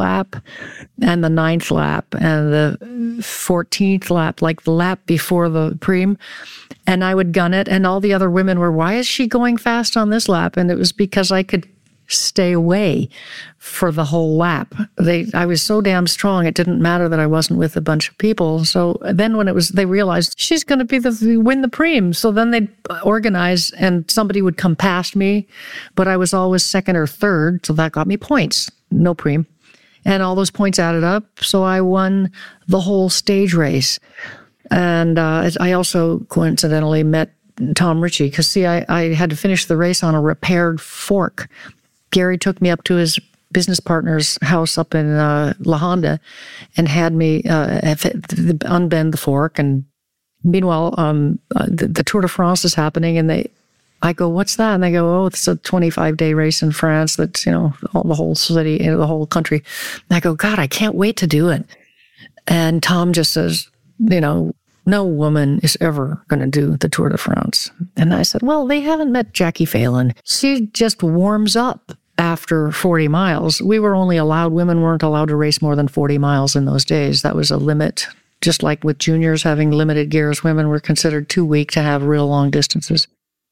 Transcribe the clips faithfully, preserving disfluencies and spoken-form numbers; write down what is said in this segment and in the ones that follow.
lap and the ninth lap and the fourteenth lap, like the lap before the preem. And I would gun it. And all the other women were, why is she going fast on this lap? And it was because I could stay away for the whole lap. They, I was so damn strong, it didn't matter that I wasn't with a bunch of people. So then when it was, they realized she's going to be the win the preem. So then they'd organize and somebody would come past me, but I was always second or third. So that got me points, no preem. And all those points added up. So I won the whole stage race. And uh, I also coincidentally met Tom Ritchie because, see, I, I had to finish the race on a repaired fork. Gary took me up to his business partner's house up in uh, La Honda and had me uh, unbend the fork. And meanwhile, um, uh, the, the Tour de France is happening, and they, I go, "What's that?" And they go, "Oh, it's a twenty-five day race in France. That's, you know, all, the whole city, you know, the whole country." And I go, "God, I can't wait to do it." And Tom just says, "You know, no woman is ever going to do the Tour de France." And I said, "Well, they haven't met Jackie Phelan. She just warms up after forty miles. We were only allowed, women weren't allowed to race more than forty miles in those days. That was a limit. Just like with juniors having limited gears, women were considered too weak to have real long distances."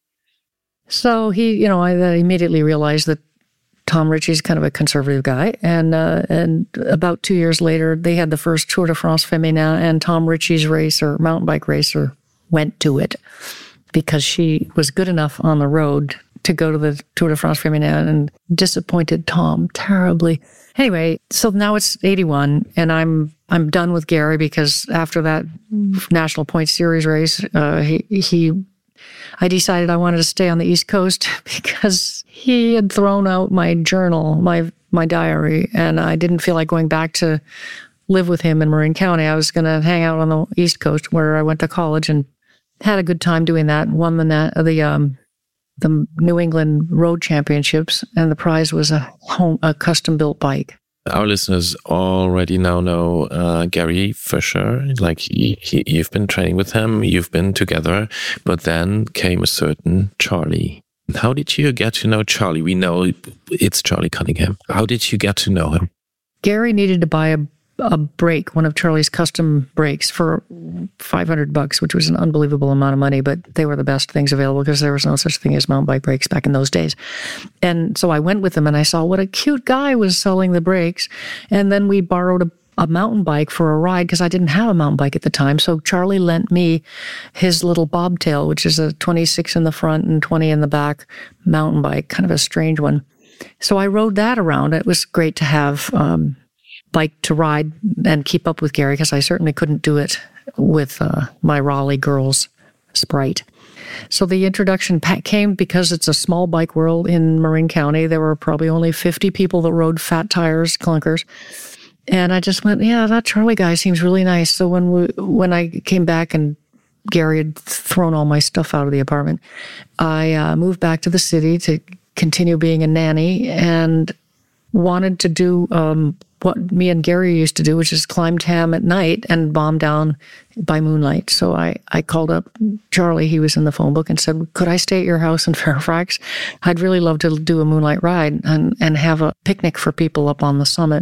So he, you know, I immediately realized that Tom Ritchie's kind of a conservative guy. And uh, and about two years later, they had the first Tour de France Féminin, and Tom Ritchie's racer, mountain bike racer, went to it because she was good enough on the road to go to the Tour de France Féminin, and disappointed Tom terribly. Anyway, so now it's eighty-one, and I'm I'm done with Gary because after that National Point Series race, uh, he he. I decided I wanted to stay on the East Coast because he had thrown out my journal, my my diary, and I didn't feel like going back to live with him in Marin County. I was going to hang out on the East Coast where I went to college and had a good time doing that. Won the the um, the New England Road Championships, and the prize was a home a custom built bike. Our listeners already now know uh, Gary for sure. Like he, he, you've been training with him, you've been together, but then came a certain Charlie. How did you get to know Charlie? We know it's Charlie Cunningham. How did you get to know him? Gary needed to buy a a brake, one of Charlie's custom brakes, for five hundred bucks, which was an unbelievable amount of money, but they were the best things available because there was no such thing as mountain bike brakes back in those days. And so I went with him and I saw what a cute guy was selling the brakes. And then we borrowed a, a mountain bike for a ride because I didn't have a mountain bike at the time. So Charlie lent me his little bobtail, which is a twenty-six in the front and twenty in the back mountain bike, kind of a strange one. So I rode that around. It was great to have um, bike to ride and keep up with Gary because I certainly couldn't do it with uh, my Raleigh girls Sprite. So the introduction came because it's a small bike world in Marin County. There were probably only fifty people that rode fat tires, clunkers. And I just went, yeah, that Charlie guy seems really nice. So when we, when I came back and Gary had thrown all my stuff out of the apartment, I uh, moved back to the city to continue being a nanny and wanted to do um, what me and Gary used to do, which is climb Tam at night and bomb down by moonlight. So I, I called up Charlie, he was in the phone book, and said, could I stay at your house in Fairfax? I'd really love to do a moonlight ride and, and have a picnic for people up on the summit.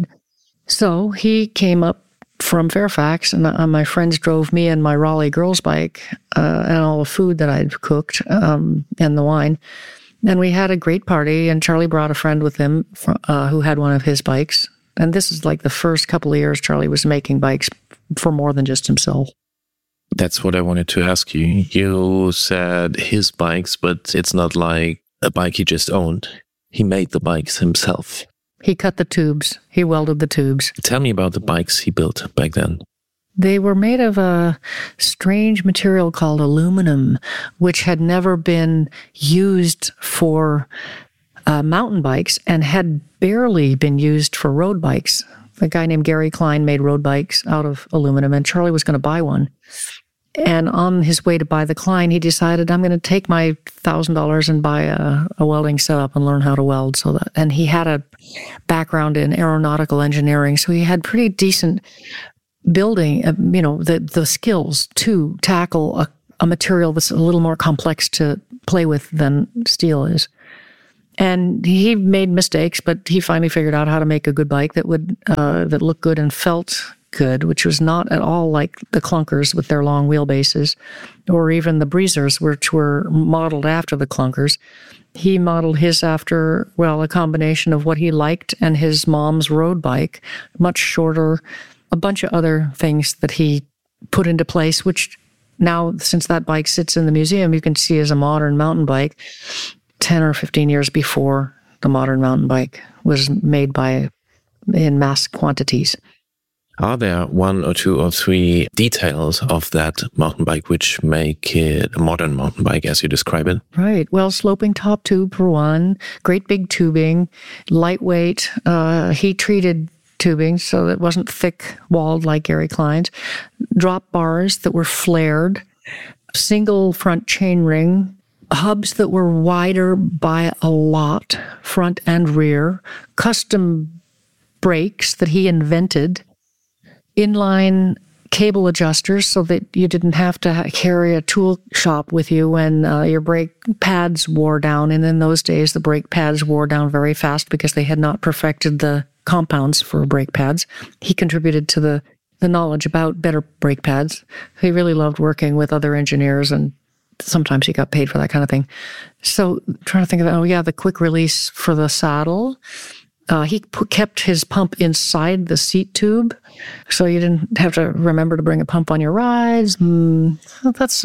So he came up from Fairfax, and uh, my friends drove me and my Raleigh girls bike uh, and all the food that I'd cooked um, and the wine. And we had a great party, and Charlie brought a friend with him uh, who had one of his bikes. And this is like the first couple of years Charlie was making bikes for more than just himself. That's what I wanted to ask you. You said his bikes, but it's not like a bike he just owned. He made the bikes himself. He cut the tubes. He welded the tubes. Tell me about the bikes he built back then. They were made of a strange material called aluminum, which had never been used for uh, mountain bikes and had barely been used for road bikes. A guy named Gary Klein made road bikes out of aluminum, and Charlie was going to buy one. And on his way to buy the Klein, he decided, I'm going to take my one thousand dollars and buy a, a welding setup and learn how to weld. So that, and he had a background in aeronautical engineering, so he had pretty decent building, uh, you know, the the skills to tackle a, a material that's a little more complex to play with than steel is. And he made mistakes, but he finally figured out how to make a good bike that would uh, that looked good and felt good, which was not at all like the clunkers with their long wheelbases, or even the breezers, which were modeled after the clunkers. He modeled his after, well, a combination of what he liked and his mom's road bike, much shorter, a bunch of other things that he put into place, which now, since that bike sits in the museum, you can see as a modern mountain bike ten or fifteen years before the modern mountain bike was made by in mass quantities. Are there one or two or three details of that mountain bike which make it a modern mountain bike, as you describe it? Right. Well, sloping top tube for one, great big tubing, lightweight, uh, heat-treated tubing, so that it wasn't thick-walled like Gary Klein's, drop bars that were flared, single front chainring, hubs that were wider by a lot, front and rear, custom brakes that he invented, inline cable adjusters so that you didn't have to carry a tool shop with you when uh, your brake pads wore down. And in those days, the brake pads wore down very fast because they had not perfected the compounds for brake pads. He contributed to the, the knowledge about better brake pads. He really loved working with other engineers, and sometimes he got paid for that kind of thing. So trying to think of, oh yeah, the quick release for the saddle. Uh, he put, kept his pump inside the seat tube, so you didn't have to remember to bring a pump on your rides. Mm, that's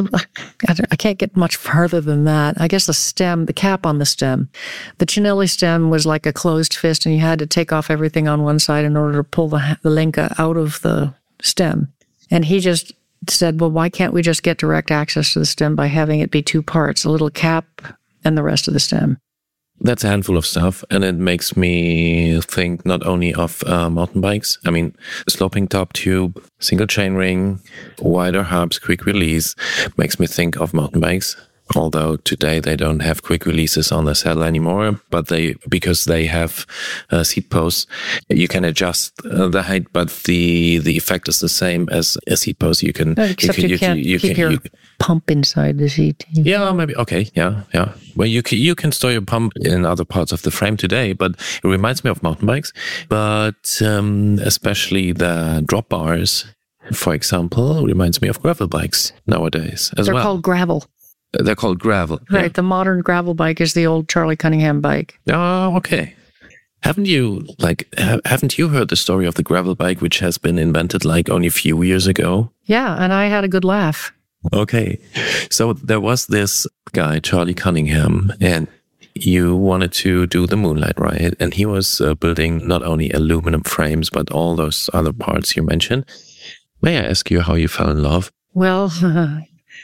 I can't get much farther than that. I guess the stem, the cap on the stem, the Cinelli stem was like a closed fist, and you had to take off everything on one side in order to pull the, the Lenca out of the stem. And he just said, well, why can't we just get direct access to the stem by having it be two parts, a little cap and the rest of the stem? That's a handful of stuff, and it makes me think not only of uh, mountain bikes. I mean, sloping top tube, single chainring, wider hubs, quick release, makes me think of mountain bikes. Although today they don't have quick releases on the saddle anymore, but they because they have uh, seat posts, you can adjust uh, the height, but the the effect is the same as a seat post. You can except you, can, you, you can't you, you keep can, your you, pump inside the seat. Yeah, maybe okay. Yeah, yeah. Well, you can, you can store your pump in other parts of the frame today, but it reminds me of mountain bikes. But um, especially the drop bars, for example, reminds me of gravel bikes nowadays as They're well. They're called gravel. They're called gravel. Right. Yeah. The modern gravel bike is the old Charlie Cunningham bike. Oh, okay. Haven't you, like, ha- haven't you heard the story of the gravel bike, which has been invented like only a few years ago? Yeah, and I had a good laugh. Okay. So there was this guy, Charlie Cunningham, and you wanted to do the Moonlight Ride, and he was uh, building not only aluminum frames, but all those other parts you mentioned. May I ask you how you fell in love? Well, uh,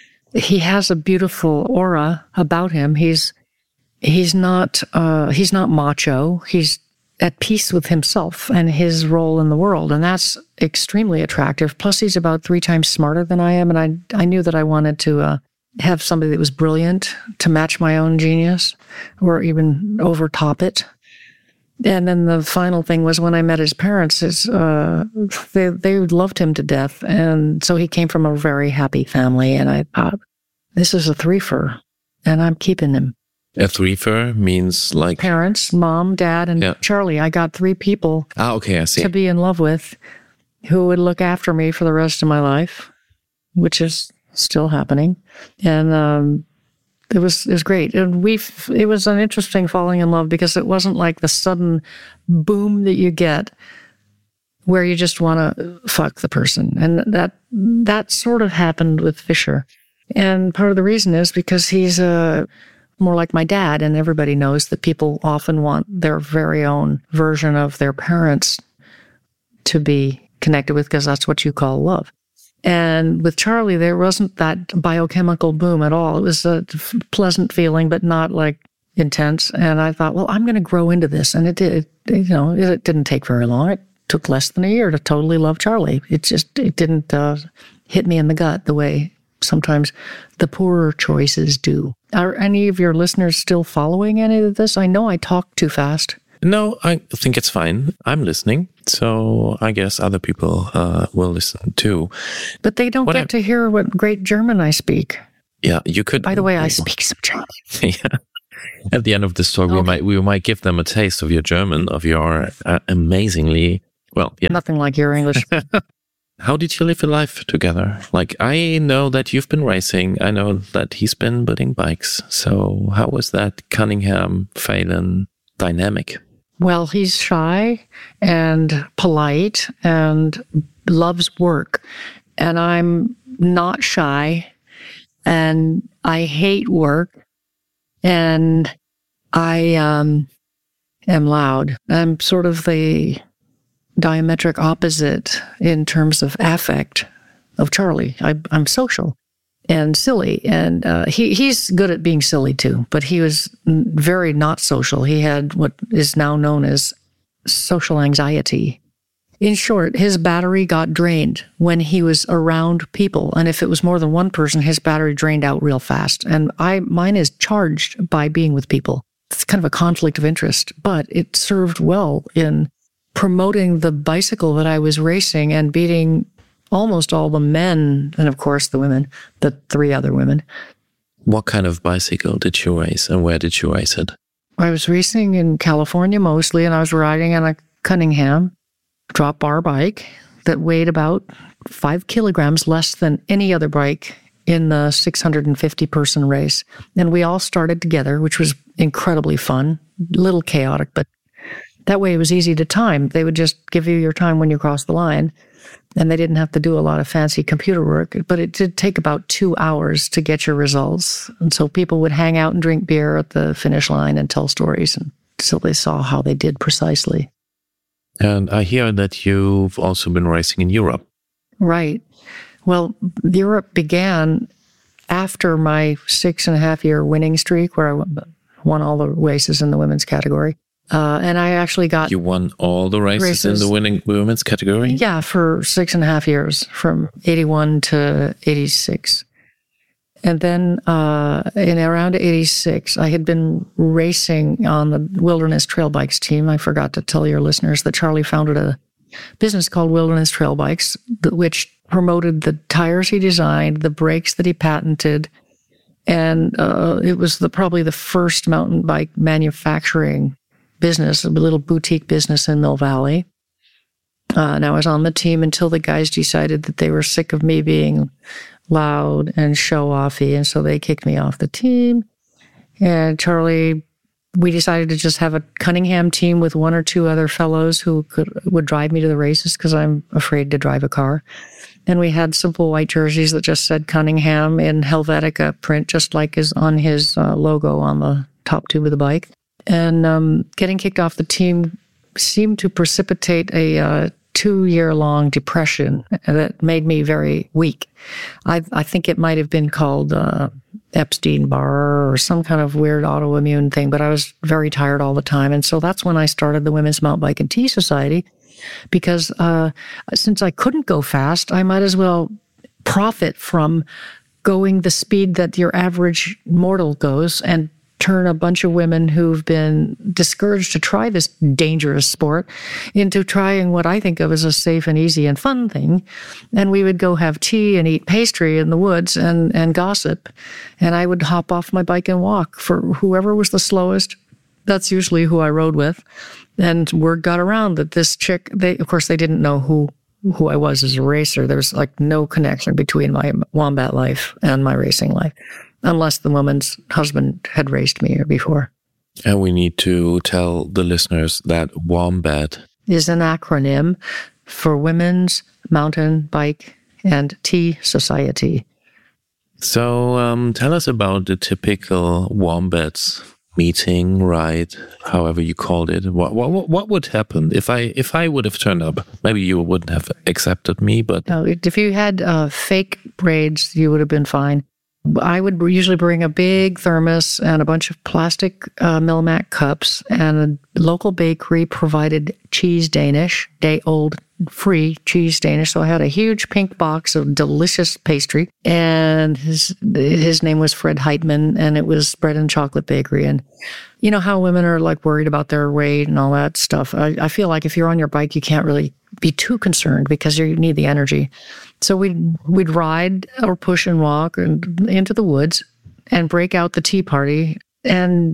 he has a beautiful aura about him. He's he's not uh, he's not macho. He's at peace with himself and his role in the world, and that's extremely attractive. Plus, he's about three times smarter than I am, and I I knew that I wanted to uh, have somebody that was brilliant to match my own genius, or even overtop it. And then the final thing was when I met his parents, is uh, they they loved him to death, and so he came from a very happy family. And I thought, this is a threefer, and I'm keeping him. A threefer means like parents, mom, dad, and yeah. Charlie. I got three people. Ah, okay, I see. To be in love with, who would look after me for the rest of my life, which is still happening, and. Um, It was it was great, and we it was an interesting falling in love because it wasn't like the sudden boom that you get where you just want to fuck the person, and that that sort of happened with Fischer. And part of the reason is because he's a more like my dad, and everybody knows that people often want their very own version of their parents to be connected with, because that's what you call love. And with Charlie, there wasn't that biochemical boom at all. It was a pleasant feeling, but not like intense. And I thought, well, I'm going to grow into this. And it did, it, you know, it didn't take very long. It took less than a year to totally love Charlie. It just, it didn't uh, hit me in the gut the way sometimes the poorer choices do. Are any of your listeners still following any of this? I know I talk too fast. No, I think it's fine. I'm listening. So I guess other people uh, will listen too. But they don't what get I, to hear what great German I speak. Yeah, you could. By the way, I speak some German. Yeah. At the end of this talk, okay. we might we might give them a taste of your German, of your uh, amazingly well, yeah. Nothing like your English. How did you live your life together? Like, I know that you've been racing. I know that he's been building bikes. So how was that Cunningham Phelan dynamic? Well, he's shy and polite and loves work. And I'm not shy and I hate work and I um, am loud. I'm sort of the diametric opposite in terms of affect of Charlie. I, I'm social and silly, and uh, he he's good at being silly too, but he was very not social. He had what is now known as social anxiety. In short, his battery got drained when he was around people, and if it was more than one person, his battery drained out real fast. And I mine is charged by being with people. It's kind of a conflict of interest, but it served well in promoting the bicycle that I was racing and beating almost all the men, and of course the women, the three other women. What kind of bicycle did you race, and where did you race it? I was racing in California mostly, and I was riding on a Cunningham drop bar bike that weighed about five kilograms less than any other bike in the six hundred fifty person race. And we all started together, which was incredibly fun, a little chaotic, but that way it was easy to time. They would just give you your time when you crossed the line, and they didn't have to do a lot of fancy computer work, but it did take about two hours to get your results. And so people would hang out and drink beer at the finish line and tell stories until they saw how they did precisely. And I hear that you've also been racing in Europe. Right. Well, Europe began after my six and a half year winning streak, where I won all the races in the women's category. Uh, and I actually got... You won all the races, races in the winning women's category? Yeah, for six and a half years, from eighty-one to eighty-six. And then uh, in around eighty-six, I had been racing on the Wilderness Trail Bikes team. I forgot to tell your listeners that Charlie founded a business called Wilderness Trail Bikes, which promoted the tires he designed, the brakes that he patented, and uh, it was the probably the first mountain bike manufacturing business, a little boutique business in Mill Valley. Uh, and I was on the team until the guys decided that they were sick of me being loud and show-offy, and so they kicked me off the team. And Charlie, we decided to just have a Cunningham team with one or two other fellows who could would drive me to the races because I'm afraid to drive a car. And we had simple white jerseys that just said Cunningham in Helvetica print, just like is on his uh, logo on the top tube of the bike. And um, getting kicked off the team seemed to precipitate a uh, two-year-long depression that made me very weak. I, I think it might have been called uh, Epstein-Barr or some kind of weird autoimmune thing, but I was very tired all the time. And so that's when I started the Women's Mountain Bike and Tea Society, because uh, since I couldn't go fast, I might as well profit from going the speed that your average mortal goes and turn a bunch of women who've been discouraged to try this dangerous sport into trying what I think of as a safe and easy and fun thing. And we would go have tea and eat pastry in the woods and, and gossip. And I would hop off my bike and walk for whoever was the slowest. That's usually who I rode with. And word got around that this chick, they, of course, they didn't know who who I was as a racer. There was like no connection between my wombat life and my racing life, unless the woman's husband had raced me before. And we need to tell the listeners that WOMBAT is an acronym for Women's Mountain Bike and Tea Society. So um, tell us about the typical WOMBAT's meeting, ride, however you called it. What, what what would happen if I if I would have turned up? Maybe you wouldn't have accepted me, but no, if you had uh, fake braids, you would have been fine. I would usually bring a big thermos and a bunch of plastic uh, Millimac cups, and a local bakery provided cheese Danish, day old free cheese Danish. So I had a huge pink box of delicious pastry, and his his name was Fred Heitman, and it was bread and chocolate bakery. And you know how women are like worried about their weight and all that stuff. I, I feel like if you're on your bike, you can't really be too concerned because you need the energy. So we'd, we'd ride or push and walk and into the woods and break out the tea party. And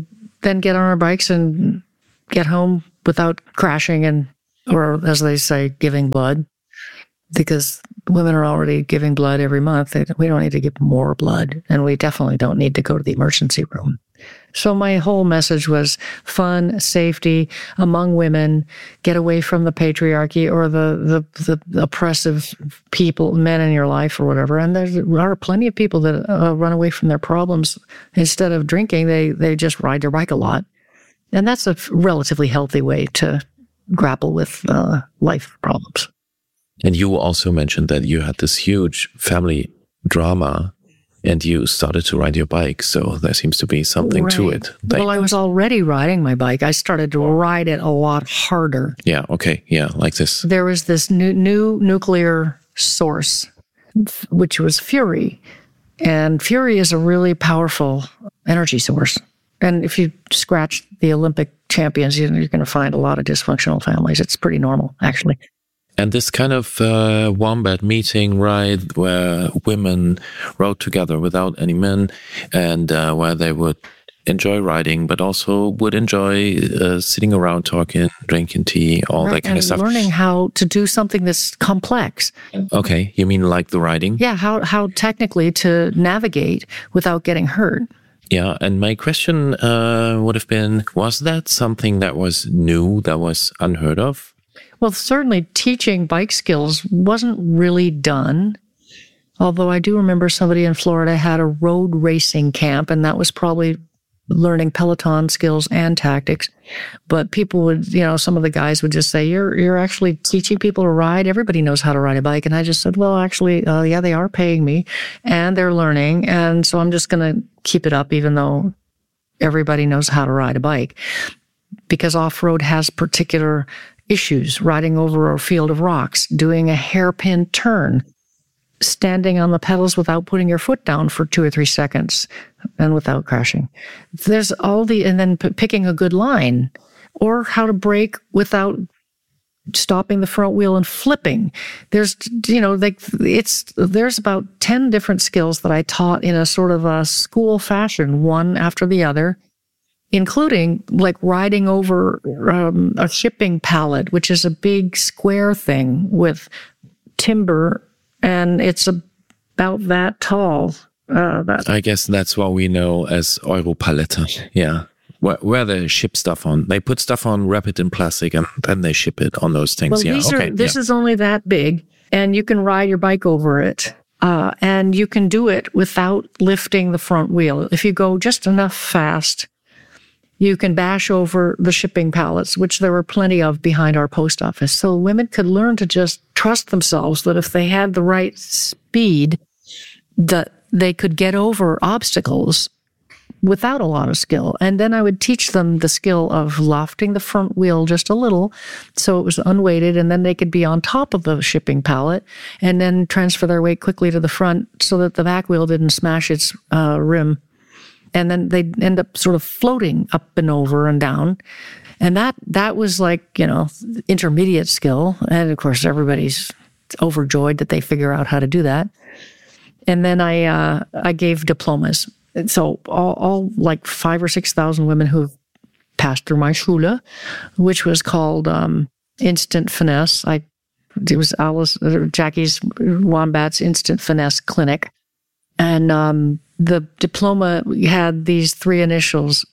then get on our bikes and get home without crashing and, or as they say, giving blood, because women are already giving blood every month. We don't need to give more blood, and we definitely don't need to go to the emergency room. So my whole message was fun, safety among women, get away from the patriarchy or the, the, the oppressive people, men in your life or whatever. And there are plenty of people that uh, run away from their problems. Instead of drinking, they, they just ride their bike a lot. And that's a relatively healthy way to grapple with uh, life problems. And you also mentioned that you had this huge family drama and you started to ride your bike. So there seems to be something right. to it. Like, well, I was already riding my bike. I started to ride it a lot harder. Yeah. Okay. Yeah. Like this. There was this new, new nuclear source, which was Fury. And Fury is a really powerful energy source. And if you scratch the Olympic champions, you're going to find a lot of dysfunctional families. It's pretty normal, actually. And this kind of uh, wombat meeting ride where women rode together without any men, and uh, where they would enjoy riding, but also would enjoy uh, sitting around talking, drinking tea, all right, that kind and of stuff. Learning how to do something that's complex. Okay, you mean like the riding? Yeah, how how technically to navigate without getting hurt. Yeah, and my question uh, would have been, was that something that was new, that was unheard of? Well, certainly teaching bike skills wasn't really done, although I do remember somebody in Florida had a road racing camp, and that was probably learning Peloton skills and tactics. But people would, you know, some of the guys would just say, you're you're actually teaching people to ride? Everybody knows how to ride a bike. And I just said, well, actually, uh, yeah, they are paying me, and they're learning, and so I'm just going to keep it up, even though everybody knows how to ride a bike. Because off-road has particular issues, riding over a field of rocks, doing a hairpin turn, standing on the pedals without putting your foot down for two or three seconds and without crashing. There's all the, and then p- picking a good line, or how to brake without stopping the front wheel and flipping. There's, you know, like it's, there's about ten different skills that I taught in a sort of a school fashion, one after the other, including like riding over um, a shipping pallet, which is a big square thing with timber, and it's about that tall. Uh, that. I guess that's what we know as Europalette. Yeah. Where, where they ship stuff on. They put stuff on, wrap it in plastic, and then they ship it on those things. Well, yeah. these okay. Are, this yeah. is only that big, and you can ride your bike over it. Uh, and you can do it without lifting the front wheel. If you go just enough fast, you can bash over the shipping pallets, which there were plenty of behind our post office. So women could learn to just trust themselves that if they had the right speed, that they could get over obstacles without a lot of skill. And then I would teach them the skill of lofting the front wheel just a little so it was unweighted, and then they could be on top of the shipping pallet and then transfer their weight quickly to the front so that the back wheel didn't smash its uh, rim. And then they'd end up sort of floating up and over and down. And that that was like, you know, intermediate skill. And of course, everybody's overjoyed that they figure out how to do that. And then I uh, I gave diplomas. So all, all like five or six thousand women who've passed through my Schule, which was called um, Instant Finesse. I it was Alice Jackie's Wombat's Instant Finesse Clinic. And um, the diploma had these three initials,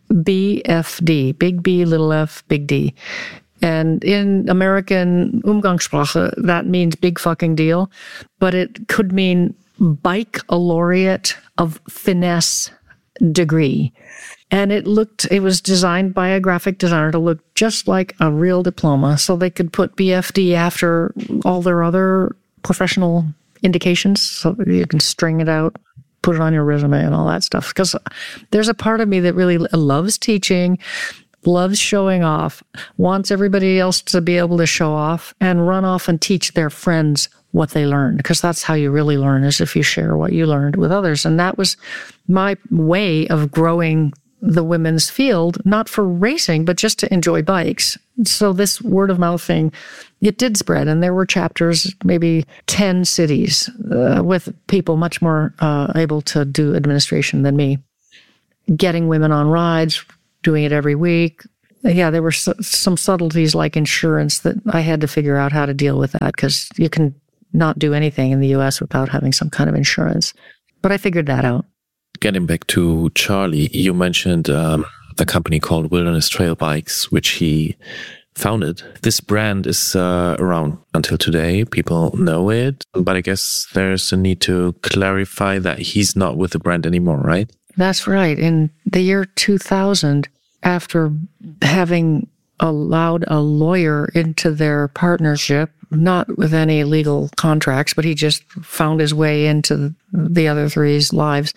B F D, big B, little f, big D. And in American Umgangssprache, that means big fucking deal, but it could mean bike laureate of finesse degree. And it looked, it was designed by a graphic designer to look just like a real diploma, so they could put B F D after all their other professional indications, so you can string it out, put it on your resume and all that stuff. Because there's a part of me that really loves teaching, loves showing off, wants everybody else to be able to show off and run off and teach their friends what they learned. Because that's how you really learn, is if you share what you learned with others. And that was my way of growing the women's field, not for racing, but just to enjoy bikes. So this word of mouth thing, it did spread. And there were chapters, maybe ten cities uh, with people much more uh, able to do administration than me, getting women on rides, doing it every week. Yeah, there were some subtleties like insurance that I had to figure out how to deal with that, because you can not do anything in the U S without having some kind of insurance. But I figured that out. Getting back to Charlie, you mentioned um, the company called Wilderness Trail Bikes, which he founded. This brand is uh, around until today. People know it, but I guess there's a need to clarify that he's not with the brand anymore, right? That's right. In the year two thousand, after having allowed a lawyer into their partnership, not with any legal contracts, but he just found his way into the other three's lives,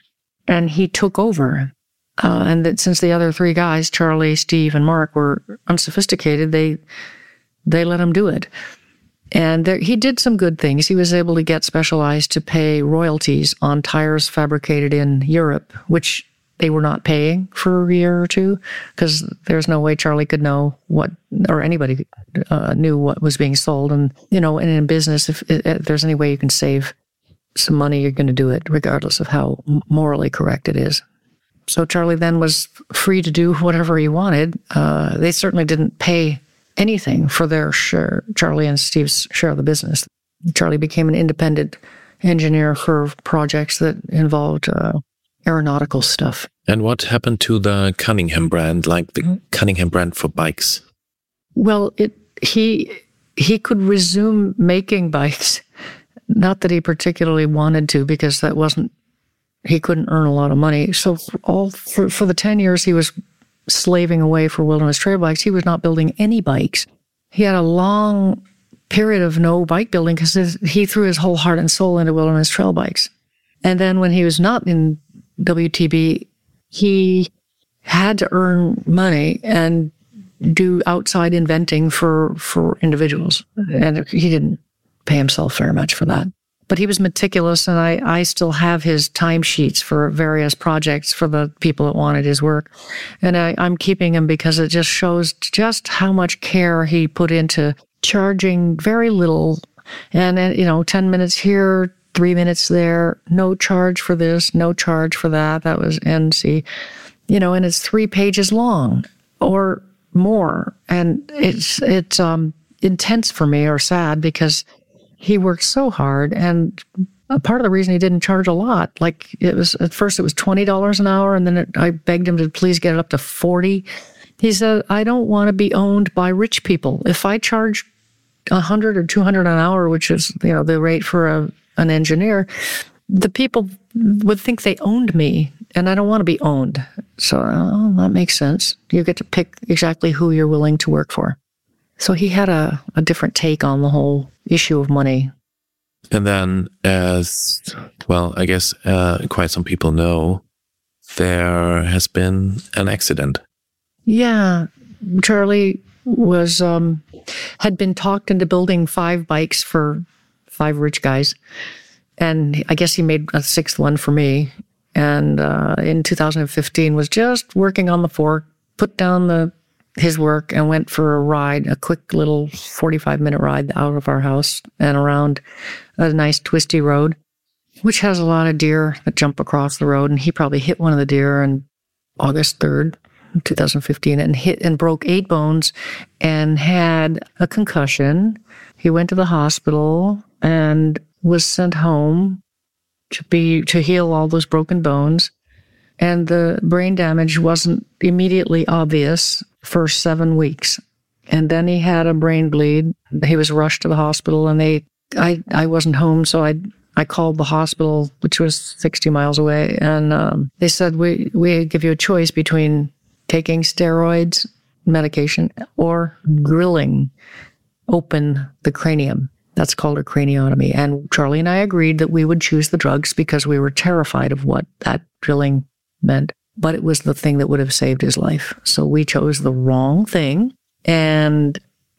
and he took over. Uh, and that since the other three guys, Charlie, Steve, and Mark, were unsophisticated, they they let him do it. And there, he did some good things. He was able to get Specialized to pay royalties on tires fabricated in Europe, which they were not paying for a year or two, because there's no way Charlie could know what, or anybody uh, knew what was being sold. And, you know, and in business, if, if there's any way you can save some money, you're going to do it, regardless of how morally correct it is. So Charlie then was free to do whatever he wanted. Uh, they certainly didn't pay anything for their share, Charlie and Steve's share of the business. Charlie became an independent engineer for projects that involved uh, aeronautical stuff. And what happened to the Cunningham brand, like the Cunningham brand for bikes? Well, it he he could resume making bikes. Not that he particularly wanted to, because that wasn't, he couldn't earn a lot of money. So for all for, for the ten years he was slaving away for Wilderness Trail Bikes, he was not building any bikes. He had a long period of no bike building because he threw his whole heart and soul into Wilderness Trail Bikes. And then when he was not in W T B, he had to earn money and do outside inventing for, for individuals. And he didn't pay himself very much for that. But he was meticulous, and I, I still have his timesheets for various projects for the people that wanted his work. And I, I'm keeping him because it just shows just how much care he put into charging very little. And, and you know, ten minutes here, three minutes there, no charge for this, no charge for that. That was N C. You know, and it's three pages long or more. And it's, it's um, intense for me, or sad, because he worked so hard, and a part of the reason he didn't charge a lot, like it was, at first it was twenty dollars an hour, and then it, I begged him to please get it up to forty. He said, I don't want to be owned by rich people. If I charge one hundred or two hundred an hour, which is, you know, the rate for a, an engineer, the people would think they owned me, and I don't want to be owned. So oh, that makes sense. You get to pick exactly who you're willing to work for. So he had a, a different take on the whole issue of money. And then, as well, I guess uh, quite some people know, there has been an accident. Yeah. Charlie was um, had been talked into building five bikes for five rich guys. And I guess he made a sixth one for me. And uh, in two thousand fifteen was just working on the fork, put down the his work and went for a ride, a quick little forty-five minute ride out of our house and around a nice twisty road, which has a lot of deer that jump across the road. And he probably hit one of the deer on August third, two thousand fifteen, and hit and broke eight bones and had a concussion. He went to the hospital and was sent home to be, to heal all those broken bones. And the brain damage wasn't immediately obvious for seven weeks. And then he had a brain bleed. He was rushed to the hospital, and they, I, I wasn't home, so I, I called the hospital, which was sixty miles away, and um, they said, we, we give you a choice between taking steroids, medication, or drilling open the cranium. That's called a craniotomy. And Charlie and I agreed that we would choose the drugs because we were terrified of what that drilling meant. But it was the thing that would have saved his life. So we chose the wrong thing. And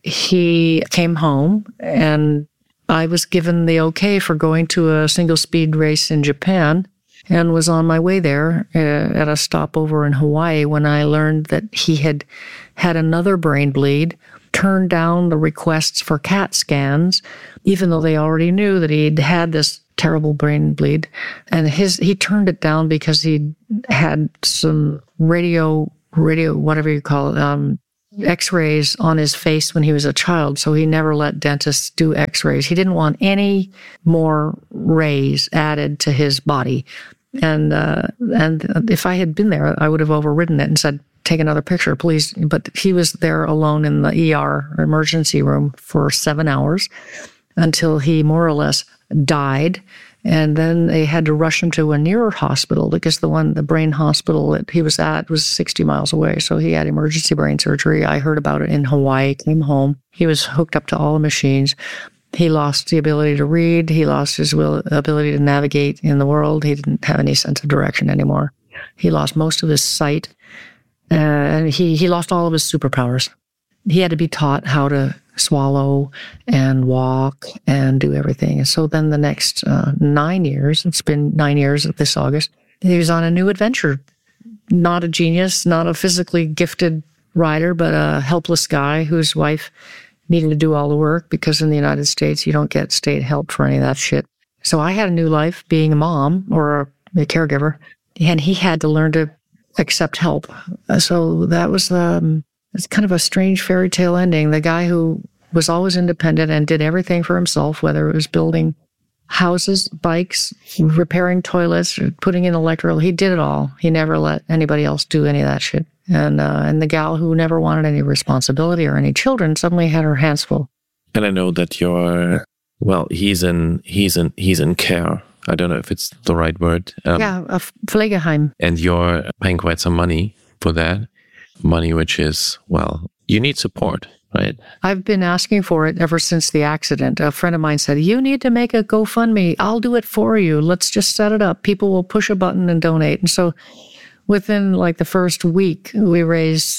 he came home, and I was given the okay for going to a single speed race in Japan, and was on my way there uh, at a stopover in Hawaii when I learned that he had had another brain bleed, turned down the requests for CAT scans, even though they already knew that he'd had this terrible brain bleed. And his he turned it down because he had some radio radio, whatever you call it, um, x-rays on his face when he was a child. So he never let dentists do x-rays. He didn't want any more rays added to his body. And uh, and if I had been there, I would have overridden it and said, take another picture, please. But he was there alone in the E R, emergency room, for seven hours until he more or less died. And then they had to rush him to a nearer hospital because the one, the brain hospital that he was at was sixty miles away. So he had emergency brain surgery. I heard about it in Hawaii, came home. He was hooked up to all the machines. He lost the ability to read. He lost his will, ability to navigate in the world. He didn't have any sense of direction anymore. He lost most of his sight. Uh, and he, he lost all of his superpowers. He had to be taught how to swallow and walk and do everything. And so then the next uh, nine years, it's been nine years this August, he was on a new adventure. Not a genius, not a physically gifted rider, but a helpless guy whose wife needed to do all the work because in the United States, you don't get state help for any of that shit. So I had a new life being a mom or a, a caregiver, and he had to learn to accept help. So that was um, it's kind of a strange fairy tale ending. The guy who was always independent and did everything for himself, whether it was building houses, bikes, repairing toilets, or putting in electrical, he did it all. He never let anybody else do any of that shit. And uh, and the gal who never wanted any responsibility or any children suddenly had her hands full. And I know that you're, well, he's in he's in he's in care. I don't know if it's the right word. Um, yeah, a Pflegeheim. And you're paying quite some money for that. Money which is, well, you need support, right? I've been asking for it ever since the accident. A friend of mine said, you need to make a GoFundMe. I'll do it for you. Let's just set it up. People will push a button and donate. And so within like the first week, we raised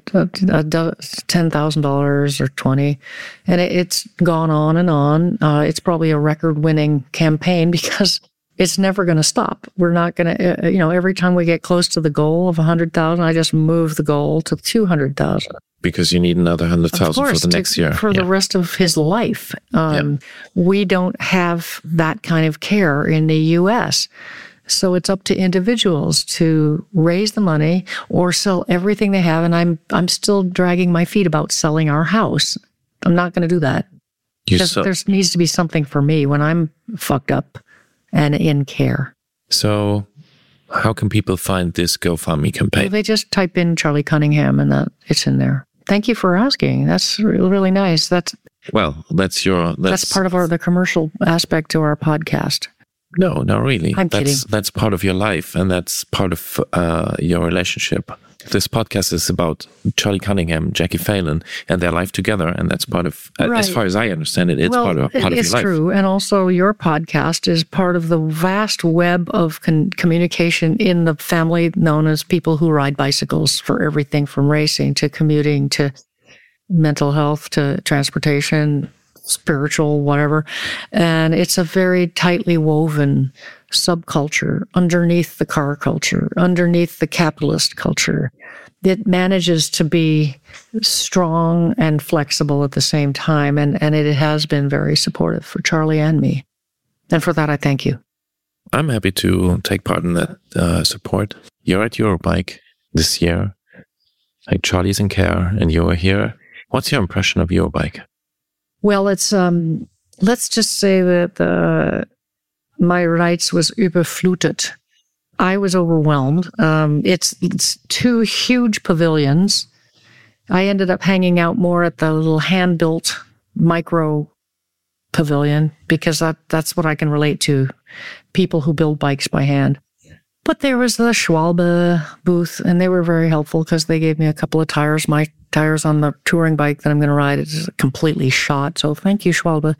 ten thousand dollars or twenty, and it's gone on and on. Uh, it's probably a record-winning campaign because it's never going to stop. We're not going to, uh, you know, every time we get close to the goal of one hundred thousand, I just move the goal to two hundred thousand. Because you need another one hundred thousand for the to, next year. For yeah. the rest of his life. Um, yeah. We don't have that kind of care in the U S, so it's up to individuals to raise the money or sell everything they have. And I'm I'm still dragging my feet about selling our house. I'm not going to do that. Because so- there needs to be something for me when I'm fucked up and in care. So how can people find this GoFundMe campaign? Well, they just type in Charlie Cunningham and that it's in there. Thank you for asking. That's really, really nice. That's well, that's your... That's, that's part of our the commercial aspect to our podcast. No, not really. I'm that's, kidding. That's part of your life, and that's part of uh, your relationship. This podcast is about Charlie Cunningham, Jackie Phelan, and their life together, and that's part of, right. as far as I understand it, it's well, part of part of your life. It's true, and also your podcast is part of the vast web of con- communication in the family known as People Who Ride Bicycles, for everything from racing to commuting to mental health to transportation, spiritual, whatever. And it's a very tightly woven subculture underneath the car culture, underneath the capitalist culture. It manages to be strong and flexible at the same time. And, and it has been very supportive for Charlie and me. And for that, I thank you. I'm happy to take part in that uh, support. You're at Eurobike this year. Like Charlie's in care and you're here. What's your impression of Eurobike? Well, it's, um, let's just say that uh, my rights was überflutet. I was overwhelmed. Um, it's, it's two huge pavilions. I ended up hanging out more at the little hand-built micro pavilion because that, that's what I can relate to, people who build bikes by hand. But there was the Schwalbe booth, and they were very helpful because they gave me a couple of tires. My tires on the touring bike that I'm going to ride is completely shot. So thank you, Schwalbe.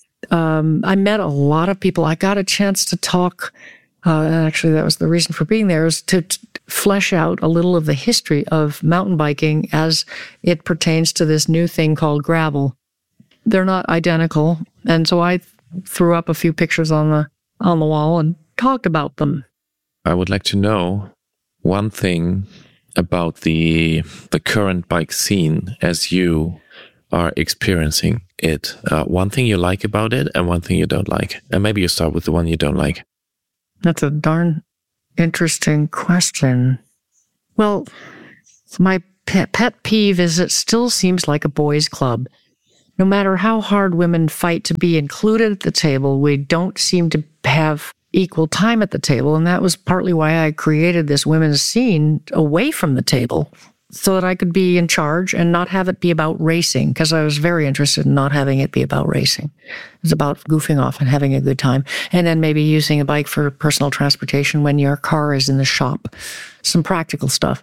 Um, I met a lot of people. I got a chance to talk. Uh, and actually, that was the reason for being there, is to t- flesh out a little of the history of mountain biking as it pertains to this new thing called gravel. They're not identical. And so I threw up a few pictures on the on the wall and talked about them. I would like to know one thing about the the current bike scene as you are experiencing it. Uh, one thing you like about it and one thing you don't like. And maybe you start with the one you don't like. That's a darn interesting question. Well, My pet, pet peeve is it still seems like a boys' club. No matter how hard women fight to be included at the table, we don't seem to have equal time at the table. And that was partly why I created this women's scene away from the table, so that I could be in charge and not have it be about racing, because I was very interested in not having it be about racing. It was about goofing off and having a good time. And then maybe using a bike for personal transportation when your car is in the shop. Some practical stuff.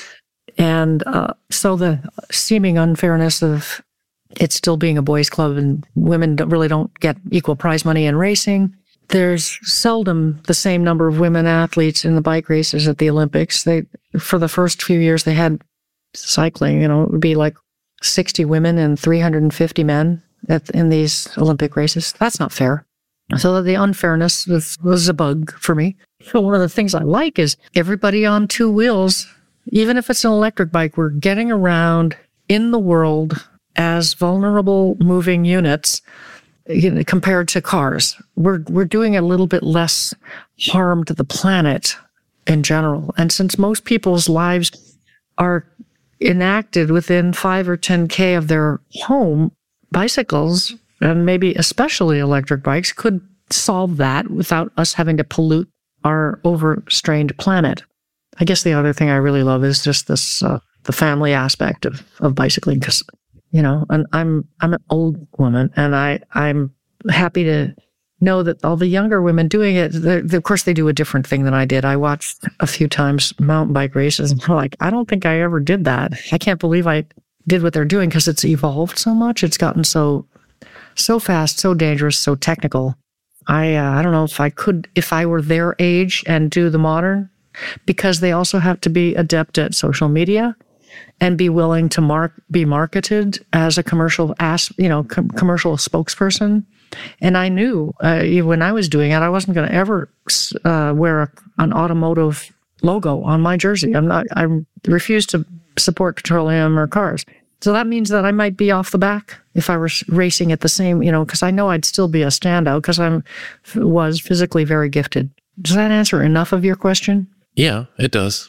And uh, so the seeming unfairness of it still being a boys' club and women don't, really don't get equal prize money in racing. There's seldom the same number of women athletes in the bike races at the Olympics. They, for the first few years they had cycling, you know, it would be like sixty women and three hundred fifty men at, in these Olympic races. That's not fair. So the unfairness was, was a bug for me. So one of the things I like is everybody on two wheels, even if it's an electric bike, we're getting around in the world as vulnerable moving units, you know, compared to cars. We're we're doing a little bit less harm to the planet in general. And since most people's lives are enacted within five or ten K of their home, bicycles, and maybe especially electric bikes, could solve that without us having to pollute our overstrained planet. I guess the other thing I really love is just this, uh, the family aspect of, of bicycling, because you know, and I'm I'm an old woman, and I I'm happy to know that all the younger women doing it. Of course, they do a different thing than I did. I watched a few times mountain bike races, and I'm like, I don't think I ever did that. I can't believe I did what they're doing, because it's evolved so much. It's gotten so so fast, so dangerous, so technical. I uh, I don't know if I could, if I were their age and do the modern, because they also have to be adept at social media and be willing to mark, be marketed as a commercial, as you know, com- commercial spokesperson. And I knew uh, when I was doing it, I wasn't going to ever uh, wear a, an automotive logo on my jersey. I'm not. I refuse to support petroleum or cars. So that means that I might be off the back if I were racing at the same, you know, because I know I'd still be a standout because I was physically very gifted. Does that answer enough of your question? Yeah, it does.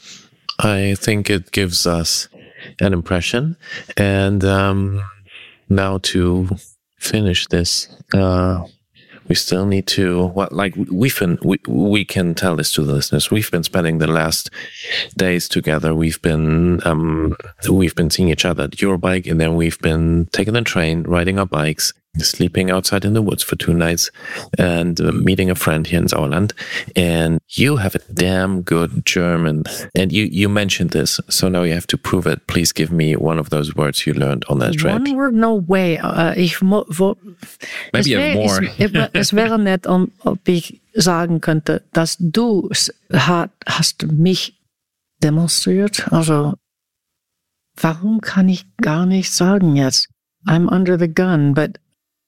I think it gives us an impression. And um, now to finish this, uh, we still need to, well, like we've been, we, we can tell this to the listeners. We've been spending the last days together. We've been, um, we've been seeing each other at Eurobike, and then we've been taking the train, riding our bikes, sleeping outside in the woods for two nights, and uh, meeting a friend here in Sauerland. And you have a damn good German, and you, you mentioned this, so now you have to prove it. Please give me one of those words you learned on that trip. One word, no way. Uh, ich mo, wo, Maybe you have more. Es, es wäre nett, um, ob ich sagen könnte, dass du hat, hast mich demonstriert. Also, warum kann ich gar nicht sagen jetzt? I'm under the gun, but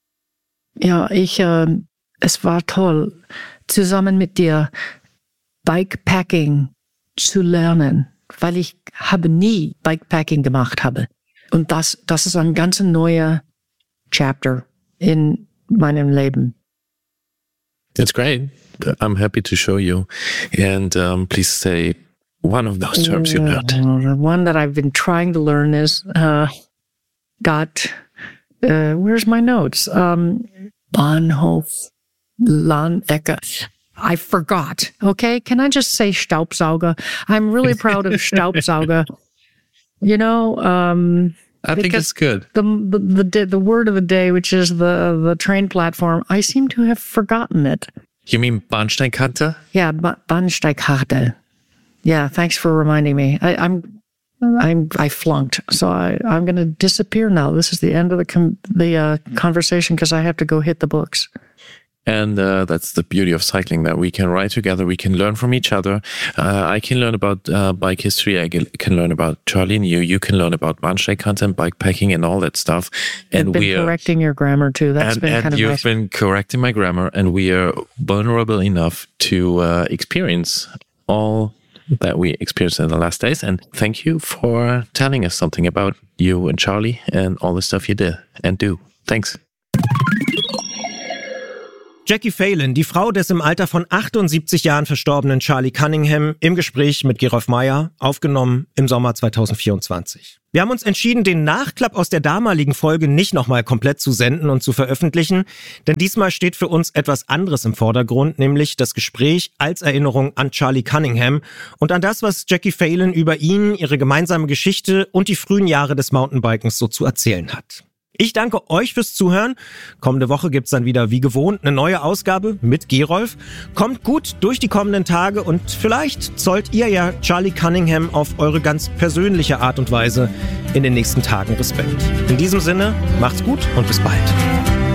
ja, ich, äh, es war toll, zusammen mit dir Bikepacking zu lernen, weil ich habe nie Bikepacking gemacht habe. Und das, das ist ein ganz neuer Chapter in meinem Leben. It's great. I'm happy to show you. And um, please say one of those terms you learned. The one that I've been trying to learn is uh, got... Uh, where's my notes? Um, Bahnhof, Lahn-Ecke. I forgot. Okay, can I just say Staubsauger? I'm really proud of Staubsauger. You know, um, I think it's good. The, the the the word of the day, which is the the train platform, I seem to have forgotten it. You mean Bahnsteigkante? Yeah, ba- Bahnsteigkarte. Yeah, thanks for reminding me. I, I'm. I'm I flunked, so I I'm going to disappear now. This is the end of the com- the uh, conversation because I have to go hit the books. And uh, that's the beauty of cycling, that we can ride together, we can learn from each other. Uh, I can learn about uh, bike history, I can learn about Charlie and you, you can learn about Bahnsteigkante and bikepacking and all that stuff. And I've been we are correcting your grammar too. That's and, been and kind of you've nice. been correcting my grammar, and we are vulnerable enough to uh, experience all that we experienced in the last days. And thank you for telling us something about you and Charlie and all the stuff you did and do. Thanks. Jackie Phelan, die Frau des im Alter von achtundsiebzig Jahren verstorbenen Charlie Cunningham, im Gespräch mit Gerolf Meyer, aufgenommen im Sommer zweitausendvierundzwanzig. Wir haben uns entschieden, den Nachklapp aus der damaligen Folge nicht nochmal komplett zu senden und zu veröffentlichen, denn diesmal steht für uns etwas anderes im Vordergrund, nämlich das Gespräch als Erinnerung an Charlie Cunningham und an das, was Jackie Phelan über ihn, ihre gemeinsame Geschichte und die frühen Jahre des Mountainbikens so zu erzählen hat. Ich danke euch fürs Zuhören. Kommende Woche gibt's dann wieder wie gewohnt eine neue Ausgabe mit Gerolf. Kommt gut durch die kommenden Tage und vielleicht zollt ihr ja Charlie Cunningham auf eure ganz persönliche Art und Weise in den nächsten Tagen Respekt. In diesem Sinne, macht's gut und bis bald.